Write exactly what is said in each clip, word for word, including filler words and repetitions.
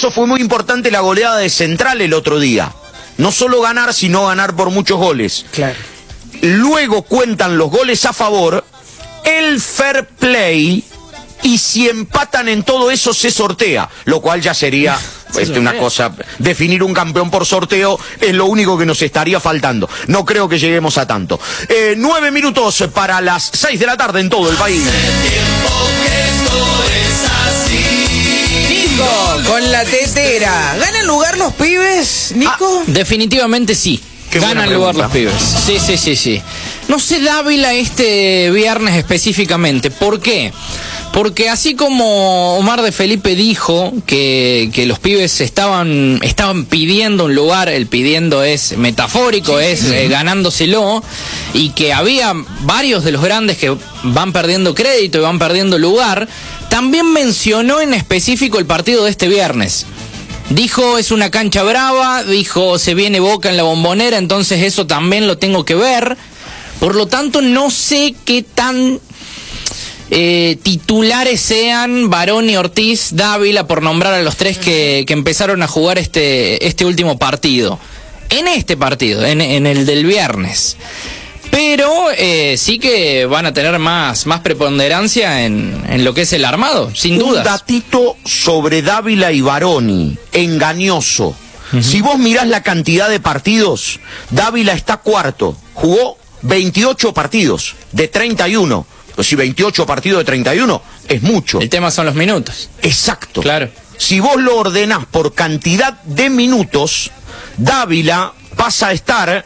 eso fue muy importante la goleada de Central el otro día. No solo ganar, sino ganar por muchos goles. Claro. Luego cuentan los goles a favor, el fair play, y si empatan en todo eso se sortea, lo cual ya sería este, una cosa, definir un campeón por sorteo es lo único que nos estaría faltando. No creo que lleguemos a tanto. Eh, nueve minutos para las seis de la tarde en todo el país. Nico, con la tetera, ¿ganan lugar los pibes, Nico? Ah, definitivamente sí. Qué ganan lugar los pibes. Sí, sí, sí, sí. No sé Dávila este viernes específicamente. ¿Por qué? Porque así como Omar de Felipe dijo que, que los pibes estaban, estaban pidiendo un lugar, el pidiendo es metafórico, sí, es sí, eh, ganándoselo, y que había varios de los grandes que van perdiendo crédito y van perdiendo lugar, también mencionó en específico el partido de este viernes. Dijo, es una cancha brava, dijo, se viene Boca en la Bombonera, entonces eso también lo tengo que ver. Por lo tanto, no sé qué tan eh, titulares sean Barón y Ortiz, Dávila, por nombrar a los tres que, que empezaron a jugar este, este último partido. En este partido, en, en el del viernes. Pero eh, sí que van a tener más, más preponderancia en, en lo que es el armado, sin dudas. Un datito sobre Dávila y Baroni, engañoso. Uh-huh. Si vos mirás la cantidad de partidos, Dávila está cuarto, jugó veintiocho partidos de treinta y uno. Pues si veintiocho partidos de treinta y uno es mucho. El tema son los minutos. Exacto. Claro. Si vos lo ordenás por cantidad de minutos, Dávila pasa a estar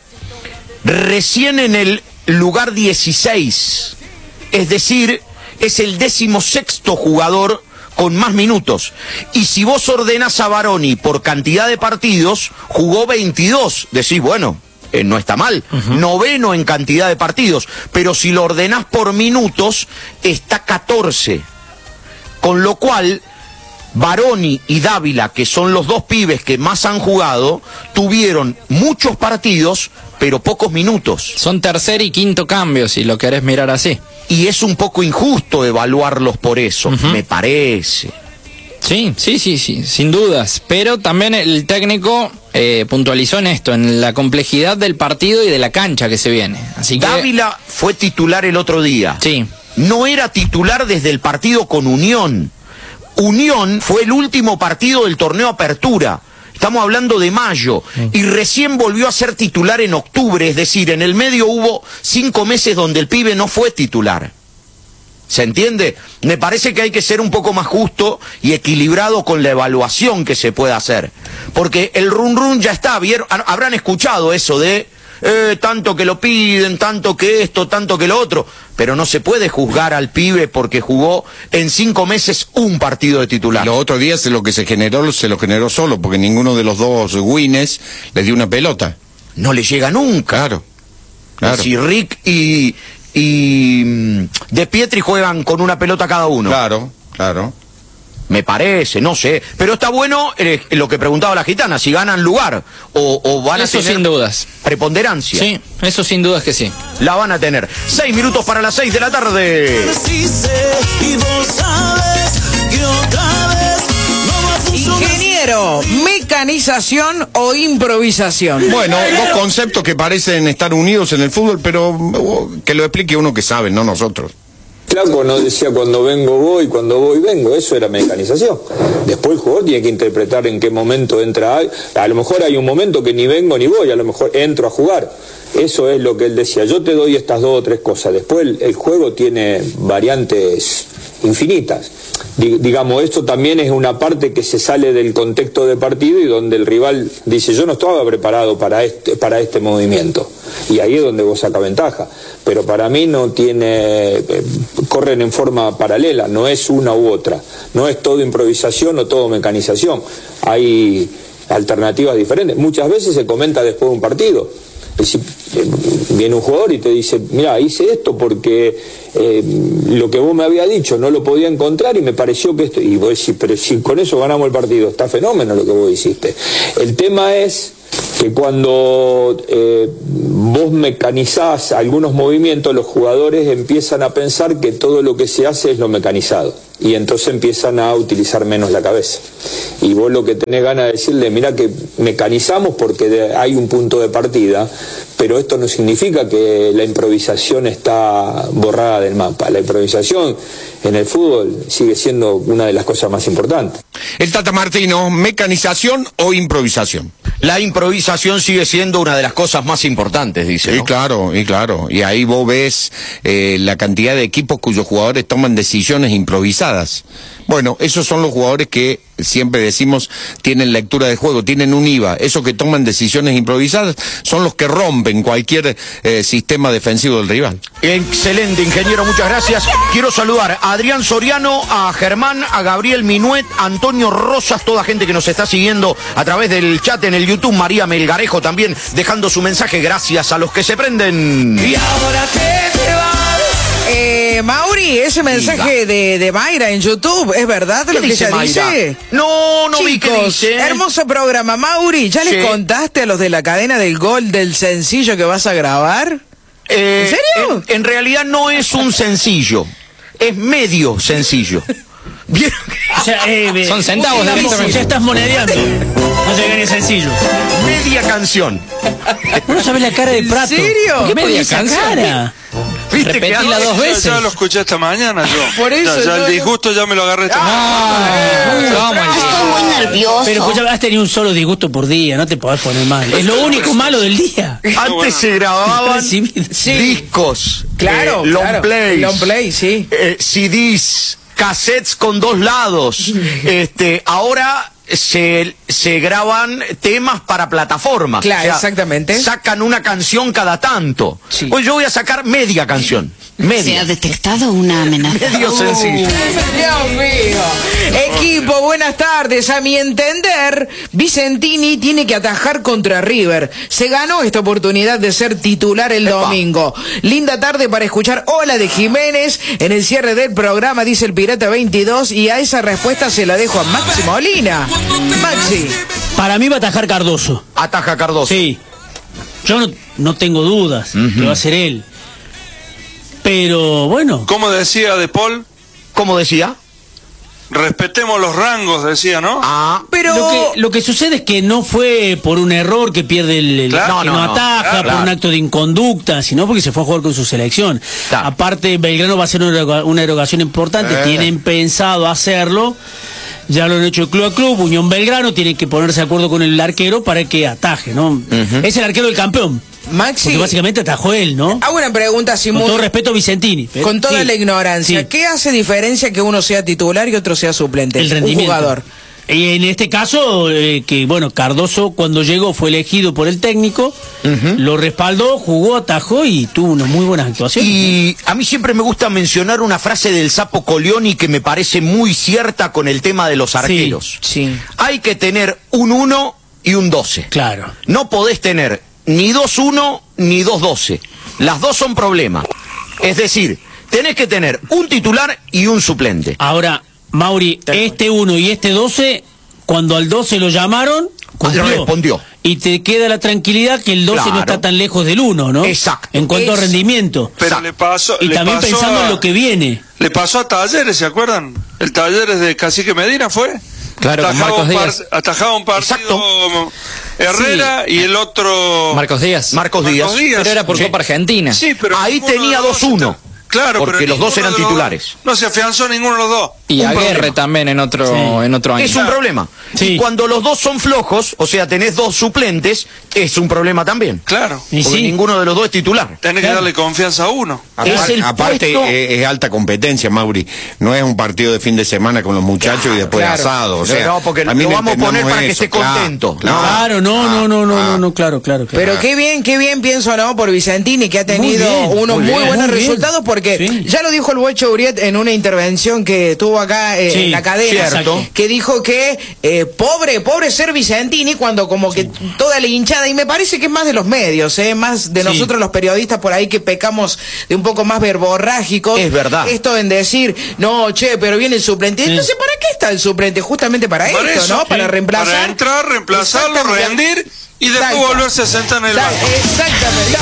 recién en el lugar dieciséis. Es decir, es el decimosexto jugador con más minutos. Y si vos ordenás a Baroni por cantidad de partidos, jugó veintidós. Decís, bueno, eh, no está mal. Uh-huh. Noveno en cantidad de partidos. Pero si lo ordenás por minutos, está catorce. Con lo cual, Baroni y Dávila, que son los dos pibes que más han jugado, tuvieron muchos partidos, pero pocos minutos. Son tercer y quinto cambio, si lo querés mirar así. Y es un poco injusto evaluarlos por eso, uh-huh. me parece. Sí, sí, sí, sí, sin dudas. Pero también el técnico eh, puntualizó en esto, en la complejidad del partido y de la cancha que se viene. Así que Dávila fue titular el otro día. Sí. No era titular desde el partido con Unión. Unión fue el último partido del torneo Apertura. Estamos hablando de mayo. Sí. Y recién volvió a ser titular en octubre. Es decir, en el medio hubo cinco meses donde el pibe no fue titular. ¿Se entiende? Me parece que hay que ser un poco más justo y equilibrado con la evaluación que se puede hacer. Porque el run run ya está. ¿Vieron? Habrán escuchado eso de eh, tanto que lo piden, tanto que esto, tanto que lo otro. Pero no se puede juzgar al pibe porque jugó en cinco meses un partido de titular. Y los otros días lo que se generó, se lo generó solo, porque ninguno de los dos Wines le dio una pelota. No le llega nunca. Claro, claro. Si Rick y, y De Pietri juegan con una pelota cada uno. Claro, claro. Me parece, no sé. Pero está bueno eh, lo que preguntaba la gitana, si ganan lugar o, o van eso a tener sin dudas. Preponderancia. Sí, eso sin dudas que sí. La van a tener. Seis minutos para las seis de la tarde. Ingeniero, mecanización o improvisación. Bueno, dos conceptos que parecen estar unidos en el fútbol, pero que lo explique uno que sabe, no nosotros. Flaco no decía cuando vengo voy, cuando voy vengo, eso era mecanización. Después el jugador tiene que interpretar en qué momento entra. A lo mejor hay un momento que ni vengo ni voy, a lo mejor entro a jugar. Eso es lo que él decía, yo te doy estas dos o tres cosas. Después el, el juego tiene variantes infinitas. Digamos, esto también es una parte que se sale del contexto de partido y donde el rival dice, yo no estaba preparado para este, para este movimiento. Y ahí es donde vos sacas ventaja. Pero para mí no tiene, eh, corren en forma paralela, no es una u otra. No es todo improvisación o todo mecanización. Hay alternativas diferentes. Muchas veces se comenta después de un partido. Es decir, viene un jugador y te dice, mira, hice esto porque eh, lo que vos me había dicho no lo podía encontrar y me pareció que esto, y vos decís, pero si con eso ganamos el partido, está fenómeno lo que vos hiciste. El tema es que cuando eh, vos mecanizás algunos movimientos, los jugadores empiezan a pensar que todo lo que se hace es lo mecanizado, y entonces empiezan a utilizar menos la cabeza. Y vos lo que tenés ganas de decirle, mirá que mecanizamos porque de, hay un punto de partida, pero esto no significa que la improvisación está borrada del mapa. La improvisación en el fútbol sigue siendo una de las cosas más importantes. El Tata Martino, ¿mecanización o improvisación? La improvisación sigue siendo una de las cosas más importantes, dice, Sí, ¿no? claro, y claro. Y ahí vos ves eh, la cantidad de equipos cuyos jugadores toman decisiones improvisadas. Bueno, esos son los jugadores que siempre decimos tienen lectura de juego, tienen un I V A. Esos que toman decisiones improvisadas son los que rompen cualquier eh, sistema defensivo del rival. Excelente, ingeniero, muchas gracias. Quiero saludar a Adrián Soriano, a Germán, a Gabriel Minuet, a Antonio Rosas, toda gente que nos está siguiendo a través del chat en el YouTube, María Melgarejo también dejando su mensaje, gracias a los que se prenden. Y ahora que se va. Eh, Mauri, ese mensaje de, de Mayra en YouTube, ¿es verdad lo que dice ella Mayra? dice? No, no vi qué Chicos, dice. hermoso programa. Mauri, ¿ya Sí. les contaste a los de la cadena del gol del sencillo que vas a grabar? Eh, ¿En serio? En, en realidad no es un sencillo, es medio sencillo. ¿Vieron? O sea, eh, eh, Son centavos de ya, litro. ya estás monedeando. No te ganes sencillo. Media canción. No sabes la cara de ¿En Prato. serio? ¿Por qué Media ponía esa canción. cara? ¿Viste que Repetila hace- dos veces. Ya lo escuché esta mañana yo. Por eso ya, ya yo- el disgusto ya me lo agarré esta mañana. ¿Cómo el disgusto? Pero escucha, has tenido un solo disgusto por día, no te podés poner mal. Es lo único malo del día. Antes bueno. se grababan Recibido. Sí. discos, Claro, eh, long claro. plays, Long play, sí. eh, C Ds, cassettes con dos lados. Este, ahora se, se graban temas para plataformas. Claro, exactamente. Sacan una canción cada tanto. Sí. Pues yo voy a sacar media canción. Se Media. ha detectado una amenaza. Medio sencillo. Dios mío. Equipo, buenas tardes. A mi entender, Vicentini tiene que atajar contra River. Se ganó esta oportunidad de ser titular el Epa. domingo. Linda tarde para escuchar Hola de Jiménez en el cierre del programa, dice el Pirata veintidós, y a esa respuesta se la dejo a Maxi Molina. Maxi. Para mí va a atajar Cardoso. Ataja Cardoso. Sí. Yo no, no tengo dudas que va a ser él. Pero bueno, ¿Cómo decía De Paul? ¿Cómo decía? Respetemos los rangos, decía, ¿no? Ah, Pero lo que, lo que sucede es que no fue por un error que pierde el, el- Claro. que No, no, no, no. ataja, Claro. por un acto de inconducta, sino porque se fue a jugar con su selección. Claro. Aparte, Belgrano va a hacer una, eroga- una erogación importante, Eh. tienen pensado hacerlo. Ya lo han hecho de club a club, Unión Belgrano tiene que ponerse de acuerdo con el arquero para que ataje, ¿no? Es el arquero del campeón. Maxi, Porque básicamente atajó él, ¿no? hago una pregunta así Con muy... todo respeto a Vicentini. pero- Con toda sí, la ignorancia, sí. ¿qué hace diferencia que uno sea titular y otro sea suplente? El rendimiento. Un jugador. Y en este caso, eh, que bueno, Cardoso cuando llegó fue elegido por el técnico, lo respaldó, jugó, atajó y tuvo unas muy buenas actuaciones. y a mí siempre me gusta mencionar una frase del Sapo Colioni que me parece muy cierta con el tema de los arqueros. Sí. Hay que tener un uno y un doce. Claro. No podés tener ni dos uno ni dos doce. Las dos son problemas. Es decir, tenés que tener un titular y un suplente. Ahora, Mauri, este uno y este doce, cuando al doce lo llamaron, cumplió. Respondió. Y te queda la tranquilidad que el doce no Claro. está tan lejos del uno, ¿no? Exacto. En cuanto a Es- rendimiento. Pero le pasó. Y le también pasó pensando a- en lo que viene. Le pasó a Talleres, ¿se acuerdan? El Talleres de Cacique Medina fue. Claro, con Atajaba Marcos un par- Díaz. Atajaba un partido Exacto. Herrera y el otro. Marcos Díaz. Marcos Díaz. Pero era por Sí. Copa Argentina. Sí, pero Ahí ninguno tenía de los dos está- uno. Claro, Porque pero los dos ninguno eran de los titulares. No se afianzó ninguno de los dos. Y Un Aguerre problema. también en otro, Sí. en otro año. Es un problema. Sí. Y cuando los dos son flojos, o sea, tenés dos suplentes, es un problema también. Claro. Y Porque sí. ninguno de los dos es titular. Tenés que Claro. darle confianza a uno. Es Apar- el aparte, puesto- eh, es alta competencia, Mauri. No es un partido de fin de semana con los muchachos y después claro. asado. O sea, No, porque también lo vamos a poner entendamos para que eso, esté claro, contento. claro. Claro, no, Ah, no, no, no, ah. no, no, claro, claro, claro. Pero qué bien, qué bien pienso, ¿no? Por Vicentini, que ha tenido bien, unos muy muy, bien, buenos muy bien. resultados, porque Sí. ya lo dijo el Bocho Uriet en una intervención que tuvo acá eh, Sí, en la cadena, cierto. que dijo que eh, pobre, pobre ser Vicentini, cuando como que toda la hinchada, y me parece que es más de los medios, eh, más de Sí. nosotros los periodistas por ahí que pecamos de un poco más verborrágicos. Es verdad. Esto en decir, no, che, pero viene el suplente. Sí. Entonces, ¿para qué está el suplente? Justamente para Por esto, eso, ¿no? sí. Para reemplazar. Para entrar, reemplazarlo, Exactamente. rendir Y después Taita. volverse a sentar en el Ta- banco. Exactamente.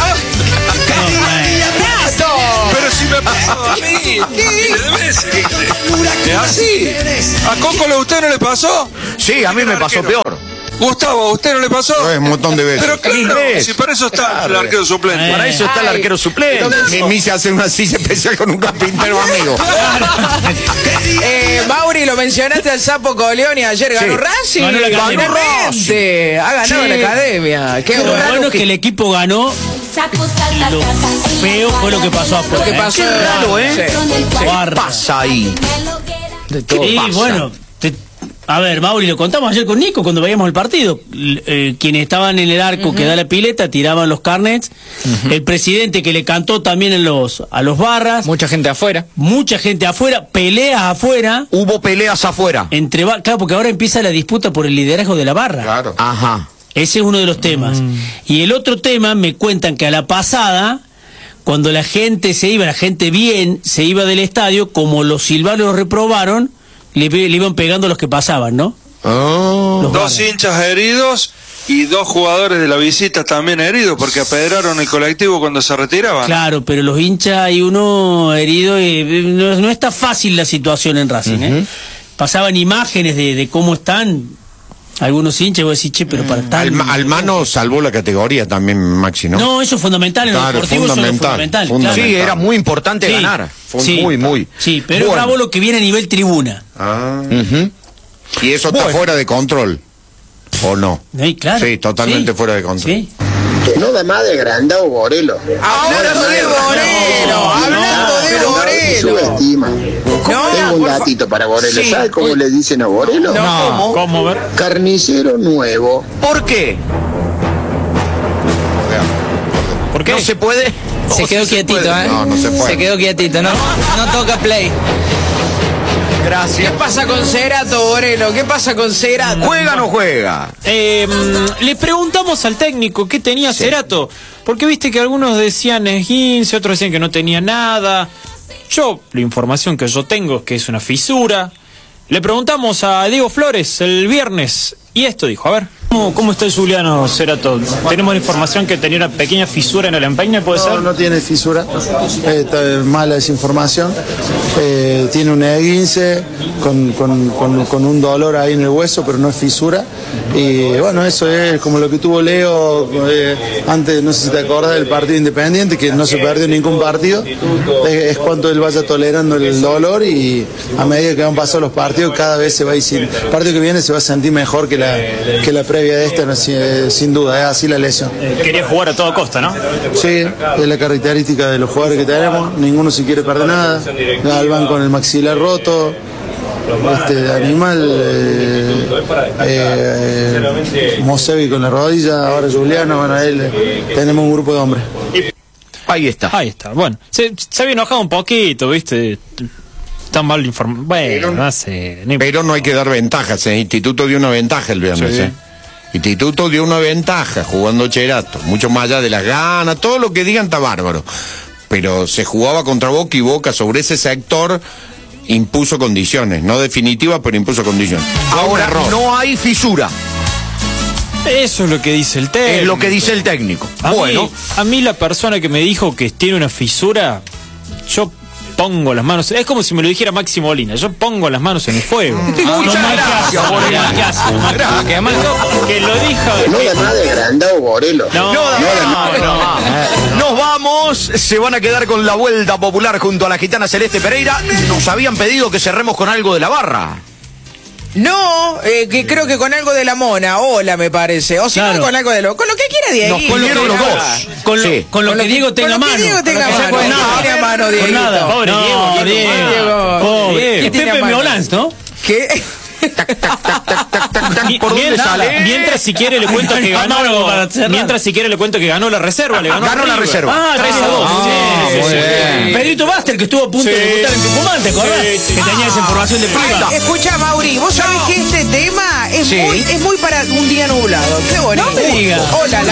¡Tato! Pero si me pasó a mí. Miles de veces. Es así. ¿A Coco a usted no le pasó? Sí, a mí me pasó peor. Gustavo, ¿a usted no le pasó? No, es un montón de veces. Pero claro, si para eso está el arquero suplente. Para eso está el Ay. arquero suplente. Me, me hice hacer una silla especial con un carpintero amigo. Eh, Mauri, lo mencionaste al Sapo Coleoni, ayer ganó Sí. Racing. Ganó la academia. Finalmente. Ha ganado Sí. la academia. Qué Lo raro bueno es que, que el equipo ganó. Lo feo fue lo que pasó afuera. lo que ¿eh? pasó. Qué raro, ¿eh? Sí. ¿Qué Barra. pasa ahí? ¿Qué Y pasa? bueno, te- a ver, Mauri, lo contamos ayer con Nico cuando veíamos el partido. L- eh, quienes estaban en el arco que da la pileta tiraban los carnets. El presidente que le cantó también en los, a los barras. Mucha gente afuera. Mucha gente afuera, peleas afuera. Hubo peleas afuera. Entre bar- claro, porque ahora empieza la disputa por el liderazgo de la barra. Claro. Ajá. Ese es uno de los temas. Y el otro tema, me cuentan que a la pasada, cuando la gente se iba, la gente bien, se iba del estadio, como los silbanos los reprobaron, le, pe- le iban pegando a los que pasaban, ¿no? Oh. Los Dos barras. hinchas heridos y dos jugadores de la visita también heridos porque apedraron el colectivo cuando se retiraban. Claro, pero los hinchas hay uno herido y no, no está fácil la situación en Racing, ¿eh? Pasaban imágenes de, de cómo están algunos hinchas y vos decís, che, pero para tal... Alma- Almano salvó la categoría también, Maxi, ¿no? No, eso es fundamental, en Claro, el deportivo eso es fundamental, fundamental. fundamental. Sí, era muy importante Sí. ganar. Fue Sí. muy, muy. Sí, pero es Bueno. bravo lo que viene a nivel tribuna. Ah. Ujú. Y eso está Bueno. fuera de control. ¿O no? Sí, claro. Sí, totalmente Sí. fuera de control. Sí. Que no da más de Grandao Borelo. Hablando de Borelo, hablando de Se Borelo. subestima. No, Tengo un por fa- datito para Borelo. Sí. ¿Sabe cómo le dicen a Borelo? No, ¿Cómo ver? Carnicero nuevo. ¿Por qué? ¿Por ¿No se puede? Se quedó quietito, ¿eh? No, no se puede. Se quedó quietito, no, no toca play. ¿Qué Gracias. pasa con Cerato, Borelo? ¿Qué pasa con Cerato? ¿Juega o no juega? Eh, mm, le preguntamos al técnico qué tenía Cerato, porque viste que algunos decían esguince, otros decían que no tenía nada. Yo, la información que yo tengo es que es una fisura. Le preguntamos a Diego Flores el viernes y esto dijo, a ver. ¿Cómo, cómo está el Juliano Cerato? Tenemos la información que tenía una pequeña fisura en el empeine, ¿puede No, ser? no tiene fisura, eh, está mala esa información. Eh, tiene un esguince con, con, con, con un dolor ahí en el hueso, pero no es fisura. Y bueno, eso es como lo que tuvo Leo eh, antes, no sé si te acordás del partido Independiente, que no se perdió ningún partido. Es, es cuanto él vaya tolerando el dolor y a medida que van pasando los partidos, cada vez se va a ir sin. El partido que viene se va a sentir mejor que la, que la previa de esta, no, sin, sin duda, es así la lesión. Quería jugar a toda costa, ¿no? Sí, es la característica de los jugadores que tenemos, ninguno se quiere perder nada, Galván con el maxilar roto, este animal, eh, eh, Mosevi con la rodilla, ahora Juliano, bueno, él, eh, tenemos un grupo de hombres. Ahí está. Ahí está, bueno. Se, se había enojado un poquito, ¿viste? Tan mal informado. Bueno, no sé. ni- Pero no hay que dar ventajas. El Instituto dio una ventaja el viernes. Sí. ¿eh? Instituto dio una ventaja jugando Cerato. Mucho más allá de las ganas. Todo lo que digan está bárbaro. Pero se jugaba contra Boca y Boca sobre ese sector impuso condiciones. No definitivas, pero impuso condiciones. Fue un Ahora, error. no hay fisura. Eso es lo que dice el técnico. Es lo que dice el técnico. A Bueno, mí, a mí la persona que me dijo que tiene una fisura, yo pongo las manos, es como si me lo dijera Maxi Molina, yo pongo las manos en el fuego. Muchas no mal gracias, caso, no Molina. mal caso, no mal caso. Que además no, que lo dijo. No da más de Grandao Borelo. No, no, no, no, no. Nos vamos, se van a quedar con la vuelta popular junto a la gitana Celeste Pereira. Nos habían pedido que cerremos con algo de la barra. No, eh, que creo que con algo de la mona, hola me parece. O si Claro. no, con algo de lo. Con lo que quiera Diego. Nos pidieron los dos. Con lo, Sí. con lo Con que lo- Diego con tenga lo que mano. Diego tenga Con lo que mano. sea, con nada. Tiene a mano, Con Dieguito. nada. Pobre No, Diego, ¿qué Diego. Diego. Pobre. ¿Qué Es tiene a Pepe mano? Meolans, ¿no? ¿Qué? Mi- ¿Por dónde mientras, sale? mientras si quiere le cuento que ganó Algo para cerrar. mientras si quiere le cuento que ganó la reserva, le ganó, Ganó la River. reserva. Ah, tres a dos. ah, Sí, sí, muy sí. bien. Pedrito Baster, que estuvo a punto Sí. de debutar en Tucumán, ¿te acordás? Sí, sí. Que tenía esa información de Priva. Escucha, Mauri, vos sabés que este tema es, Sí. muy, es muy para un día nublado. Qué bonito. No me digas. Hola, la